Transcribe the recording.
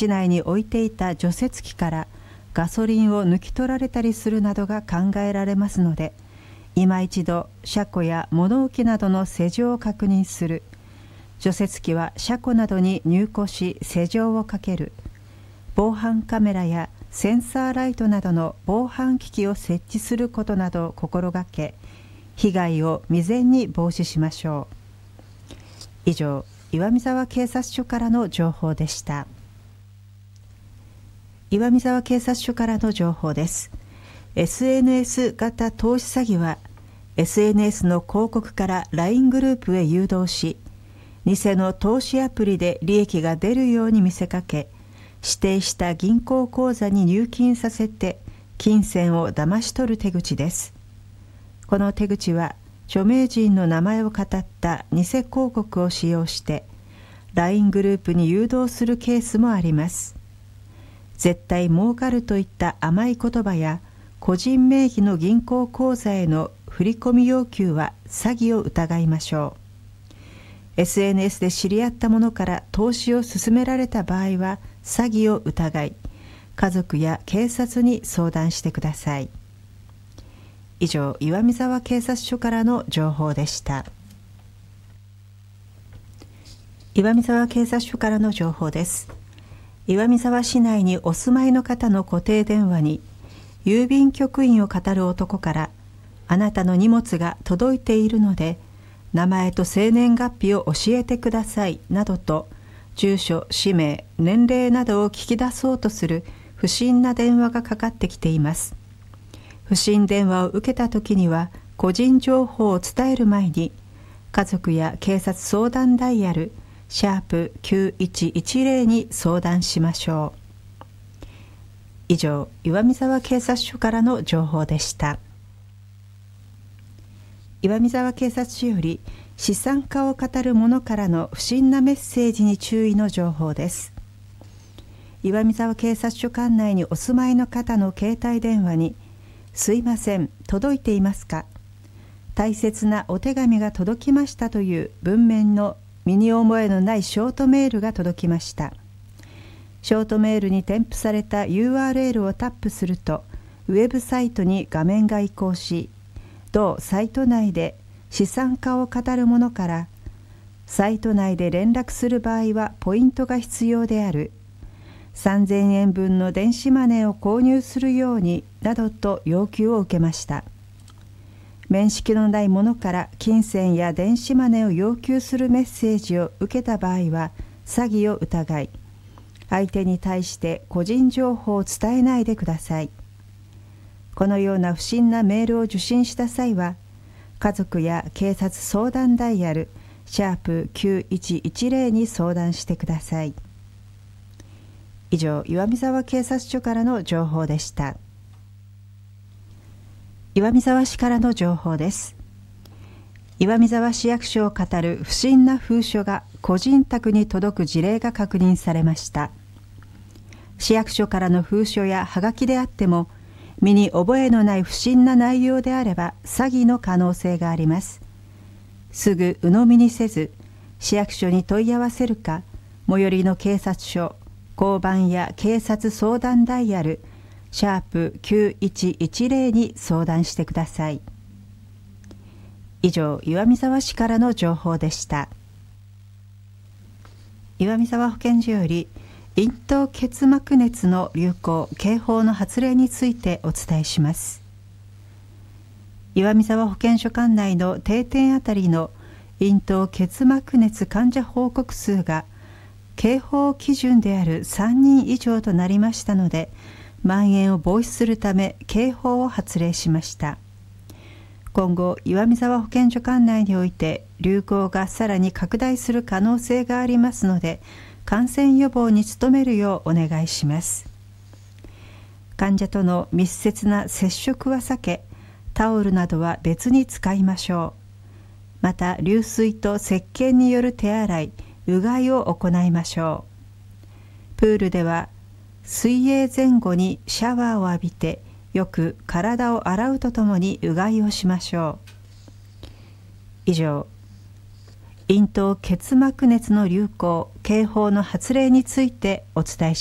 地内に置いていた除雪機からガソリンを抜き取られたりするなどが考えられますので、今一度車庫や物置などの施錠を確認する、除雪機は車庫などに入庫し施錠をかける、防犯カメラやセンサーライトなどの防犯機器を設置することなどを心がけ、被害を未然に防止しましょう。以上、岩見沢警察署からの情報でした。岩見沢警察署からの情報です。SNS 型投資詐欺は、SNS の広告から LINE グループへ誘導し、偽の投資アプリで利益が出るように見せかけ、指定した銀行口座に入金させて金銭を騙し取る手口です。この手口は著名人の名前をかたった偽広告を使用して LINE グループに誘導するケースもあります。絶対儲かるといった甘い言葉や個人名義の銀行口座への振込要求は詐欺を疑いましょう。SNS で知り合った者から投資を勧められた場合は詐欺を疑い、家族や警察に相談してください。以上、岩見沢警察署からの情報でした。岩見沢警察署からの情報です。岩見沢市内にお住まいの方の固定電話に、郵便局員を語る男から、あなたの荷物が届いているので、名前と生年月日を教えてくださいなどと、住所、氏名、年齢などを聞き出そうとする不審な電話がかかってきています。不審電話を受けたときには、個人情報を伝える前に、家族や警察相談ダイヤル#9110に相談しましょう。以上、岩見沢警察署からの情報でした。岩見沢警察署より資産家を語る者からの不審なメッセージに注意の情報です。岩見沢警察署管内にお住まいの方の携帯電話に、すいません、届いていますか？大切なお手紙が届きましたという文面の身に覚えのないショートメールが届きました。ショートメールに添付された URL をタップすると、ウェブサイトに画面が移行し、同サイト内で資産家を語る者から、サイト内で連絡する場合はポイントが必要である、3000円分の電子マネーを購入するようになどと要求を受けました。面識のない者から金銭や電子マネーを要求するメッセージを受けた場合は詐欺を疑い、相手に対して個人情報を伝えないでください。このような不審なメールを受信した際は、家族や警察相談ダイヤル#9110に相談してください。以上、岩見沢警察署からの情報でした。岩見沢市からの情報です。岩見沢市役所を語る不審な封書が個人宅に届く事例が確認されました。市役所からの封書やはがきであっても、身に覚えのない不審な内容であれば詐欺の可能性があります。すぐ鵜呑みにせず、市役所に問い合わせるか、最寄りの警察署、交番や警察相談ダイヤル#9110に相談してください。以上、岩見沢市からの情報でした。岩見沢保健所より咽頭結膜熱の流行警報の発令についてお伝えします。岩見沢保健所管内の定点あたりの咽頭結膜熱患者報告数が警報基準である3人以上となりましたので、蔓延を防止するため警報を発令しました。今後、岩見沢保健所管内において流行がさらに拡大する可能性がありますので、感染予防に努めるようお願いします。患者との密接な接触は避け、タオルなどは別に使いましょう。また、流水と石鹸による手洗い、うがいを行いましょう。プールでは水泳前後にシャワーを浴びてよく体を洗うとともにうがいをしましょう。以上、咽頭結膜熱の流行警報の発令についてお伝えしました。